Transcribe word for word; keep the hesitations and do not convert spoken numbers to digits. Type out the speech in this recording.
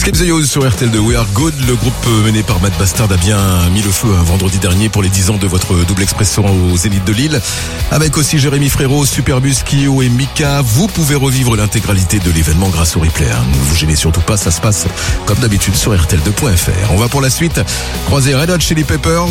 Flip the Youth sur R T L deux, We Are Good. Le groupe mené par Matt Bastard a bien mis le feu un vendredi dernier pour les dix ans de votre double expresso au Zénith de Lille. Avec aussi Jérémy Frérot, Superbus, Kyo et Mika. Vous pouvez revivre l'intégralité de l'événement grâce au replay. Ne vous gênez surtout pas, ça se passe comme d'habitude sur R T L deux point F R. On va pour la suite croiser Red Hot Chili Peppers.